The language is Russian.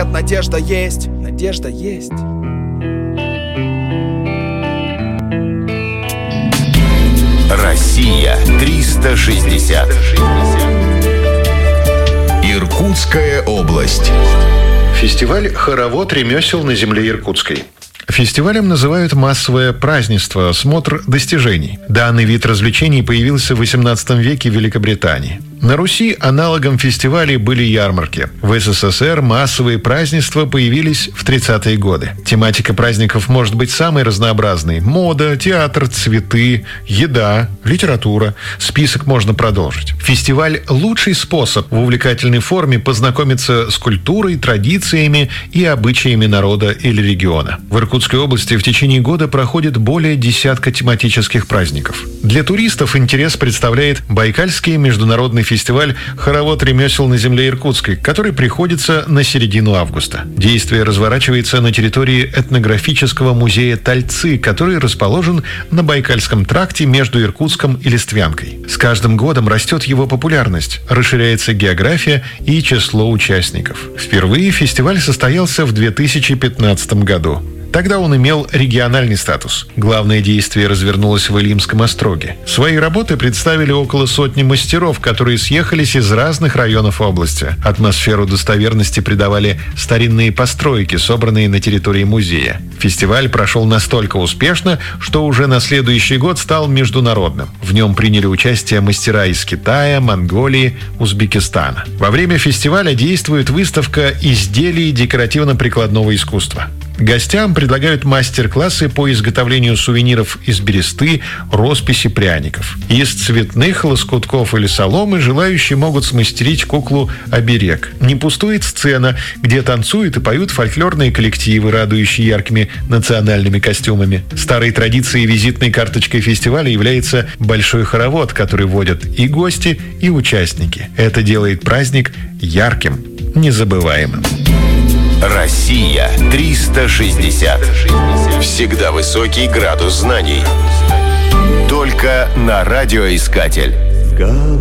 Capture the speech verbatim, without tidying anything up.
нет, надежда есть, надежда есть. Россия триста шестьдесят. Иркутская область. Фестиваль «Хоровод ремесел на земле Иркутской». Фестивалем называют массовое празднество, смотр достижений. Данный вид развлечений появился в восемнадцатом веке в Великобритании. На Руси аналогом фестивалей были ярмарки. В СССР массовые празднества появились в тридцатые годы. Тематика праздников может быть самой разнообразной. Мода, театр, цветы, еда, литература. Список можно продолжить. Фестиваль – лучший способ в увлекательной форме познакомиться с культурой, традициями и обычаями народа или региона. В Иркутской области в течение года проходит более десятка тематических праздников. Для туристов интерес представляет Байкальский международный фестиваль «Хоровод ремесел на земле Иркутской», который приходится на середину августа. Действие разворачивается на территории этнографического музея Тальцы, который расположен на Байкальском тракте между Иркутском и Листвянкой. С каждым годом растет его популярность, расширяется география и число участников. Впервые фестиваль состоялся в две тысячи пятнадцатом году. Тогда он имел региональный статус. Главное действие развернулось в Илимском остроге. Свои работы представили около сотни мастеров, которые съехались из разных районов области. Атмосферу достоверности придавали старинные постройки, собранные на территории музея. Фестиваль прошел настолько успешно, что уже на следующий год стал международным. В нем приняли участие мастера из Китая, Монголии, Узбекистана. Во время фестиваля действует выставка изделий декоративно-прикладного искусства. Гостям предлагают мастер-классы по изготовлению сувениров из бересты, росписи, пряников. Из цветных лоскутков или соломы желающие могут смастерить куклу-оберег. Не пустует сцена, где танцуют и поют фольклорные коллективы, радующие яркими национальными костюмами. Старой традицией и визитной карточкой фестиваля является большой хоровод, который водят и гости, и участники. Это делает праздник ярким, незабываемым. Россия триста шестьдесят. Всегда высокий градус знаний. Только на радиоискатель.